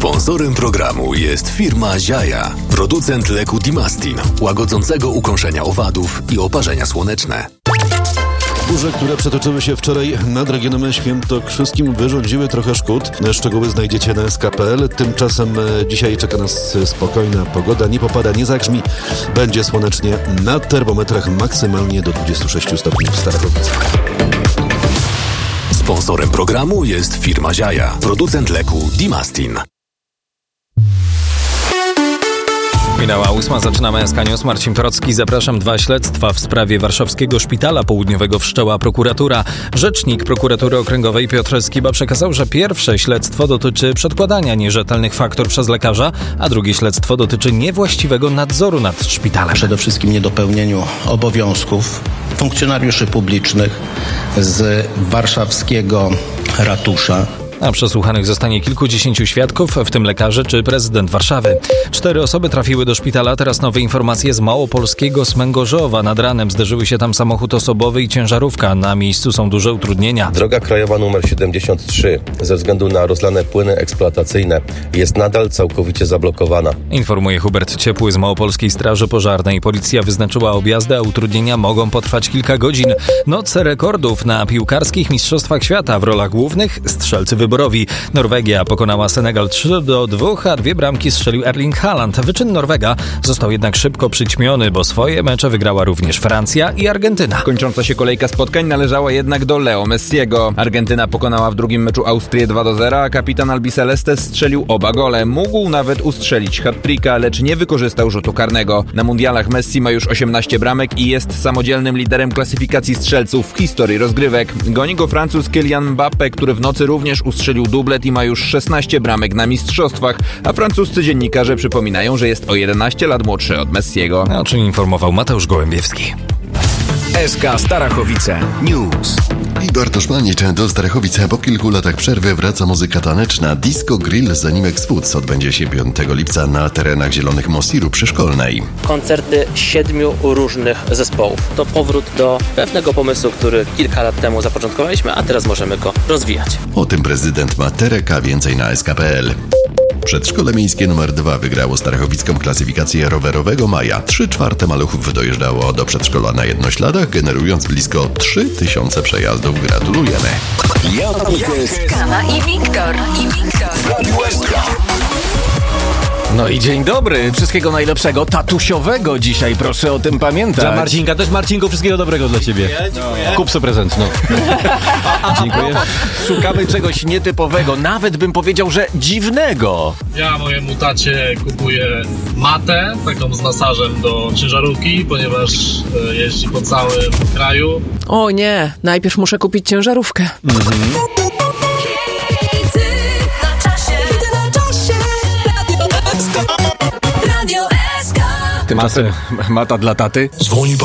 Sponsorem programu jest firma Ziaja, producent leku Dimastin, łagodzącego ukąszenia owadów i oparzenia słoneczne. Burze, które przetoczyły się wczoraj nad regionem świętokrzyskim, wyrządziły trochę szkód. Szczegóły znajdziecie na sk.pl. Tymczasem dzisiaj czeka nas spokojna pogoda. Nie popada, nie zagrzmi. Będzie słonecznie, na termometrach maksymalnie do 26 stopni w Starachowicach. Sponsorem programu jest firma Ziaja, producent leku Dimastin. Minęła 8, zaczynamy SK News. Marcin Torocki, zapraszam. 2 śledztwa w sprawie warszawskiego Szpitala Południowego wszczęła prokuratura. Rzecznik prokuratury okręgowej Piotr Skiba przekazał, że pierwsze śledztwo dotyczy przedkładania nierzetelnych faktur przez lekarza, a drugie śledztwo dotyczy niewłaściwego nadzoru nad szpitalem. Przede wszystkim niedopełnieniu obowiązków funkcjonariuszy publicznych z warszawskiego ratusza. A przesłuchanych zostanie kilkudziesięciu świadków, w tym lekarze czy prezydent Warszawy. 4 osoby trafiły do szpitala. Teraz nowe informacje z małopolskiego Smęgorzowa. Nad ranem zderzyły się tam samochód osobowy i ciężarówka. Na miejscu są duże utrudnienia. Droga krajowa nr 73 ze względu na rozlane płyny eksploatacyjne jest nadal całkowicie zablokowana. Informuje Hubert Ciepły z Małopolskiej Straży Pożarnej. Policja wyznaczyła objazdy, a utrudnienia mogą potrwać kilka godzin. Noc rekordów na piłkarskich mistrzostwach świata. W rolach głównych strzelcy wyborowi. Norwegia pokonała Senegal 3-2, a 2 bramki strzelił Erling Haaland. Wyczyn Norwega został jednak szybko przyćmiony, bo swoje mecze wygrała również Francja i Argentyna. Kończąca się kolejka spotkań należała jednak do Leo Messiego. Argentyna pokonała w drugim meczu Austrię 2-0, a kapitan Albiceleste strzelił oba gole. Mógł nawet ustrzelić hat-tricka, lecz nie wykorzystał rzutu karnego. Na mundialach Messi ma już 18 bramek i jest samodzielnym liderem klasyfikacji strzelców w historii rozgrywek. Goni go Francuz Kylian Mbappé, który w nocy również ustrzelił dublet i ma już 16 bramek na mistrzostwach, a francuscy dziennikarze przypominają, że jest o 11 lat młodszy od Messiego. O czym informował Mateusz Gołębiewski. SK Starachowice News. I Bartosz Manicz. Do Starachowic po kilku latach przerwy wraca muzyka taneczna. Disco Grill z Animex Foods odbędzie się 5 lipca na terenach Zielonych Mosiru przyszkolnej. Koncerty 7 różnych zespołów. To powrót do pewnego pomysłu, który kilka lat temu zapoczątkowaliśmy, a teraz możemy go rozwijać. O tym prezydent ma Tereka, więcej na sk.pl. Przedszkole miejskie nr 2 wygrało starachowicką klasyfikację rowerowego maja. 3/4 maluchów dojeżdżało do przedszkola na jednośladach, generując blisko 3000 przejazdów. Gratulujemy. Kama i Wiktor. No i dzień dobry, wszystkiego najlepszego, tatusiowego dzisiaj, proszę o tym pamiętać. Dla Marcinka też, Marcinku, wszystkiego dobrego dla ciebie. Dziękuję. Kup sobie prezent, no. Dziękuję. Szukamy czegoś nietypowego, nawet bym powiedział, że dziwnego. Ja mojemu tacie kupuję matę, taką z masażem do ciężarówki, ponieważ jeździ po całym kraju. O nie, najpierw muszę kupić ciężarówkę. Tymczasem mata dla taty. Dzwoni